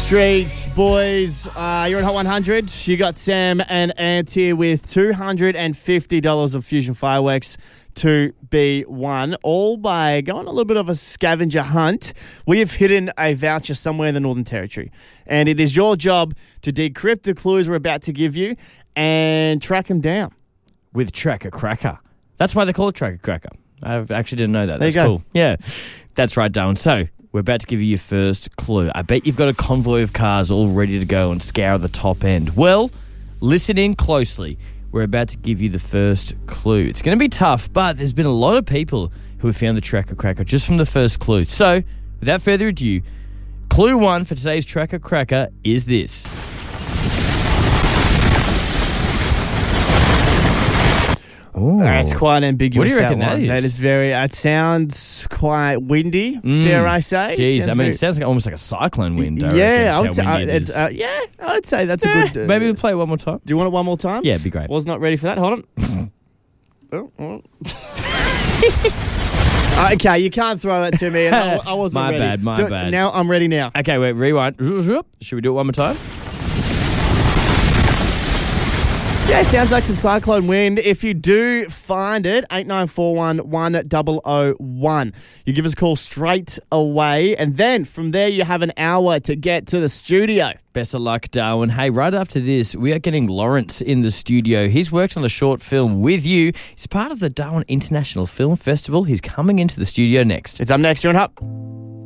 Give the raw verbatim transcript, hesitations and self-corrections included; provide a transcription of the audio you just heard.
Street boys, uh, you're on Hot one hundred. You got Sam and Ant here with two hundred fifty dollars of Fusion Fireworks to be won, all by going a little bit of a scavenger hunt. We have hidden a voucher somewhere in the Northern Territory, and it is your job to decrypt the clues we're about to give you and track them down. With Tracker Cracker. That's why they call it Tracker Cracker. I actually didn't know that. There That's you go. cool. Yeah, that's right, Darwin. So we're about to give you your first clue. I bet you've got a convoy of cars all ready to go and scour the top end. Well, listen in closely. We're about to give you the first clue. It's going to be tough, but there's been a lot of people who have found the Tracker Cracker just from the first clue. So, without further ado, clue one for today's Tracker Cracker is this. Ooh. That's quite ambiguous. What do you reckon that that one. is? That is very, it sounds quite windy, dare I say. Jeez, Sounds I mean, very- it sounds like almost like a cyclone wind. I yeah, I reckon. would That's say, how uh, windy it it's, is. uh, yeah, I would say that's Eh, a good... Uh, maybe we'll play it one more time. Do you want it one more time? Yeah, it'd be great. Was not ready for that. Hold on. oh, oh. Uh, okay, you can't throw that to me. And I, I wasn't My ready. bad, my Do it- bad. Now I'm ready now. Okay, wait, rewind. Should we do it one more time? Yeah, sounds like some cyclone wind. If you do find it, eight nine four one, one zero zero one. You give us a call straight away, and then from there you have an hour to get to the studio. Best of luck, Darwin. Hey, right after this, we are getting Lawrence in the studio. He's worked on a short film with you. He's part of the Darwin International Film Festival. He's coming into the studio next. It's up next. You're on Hub.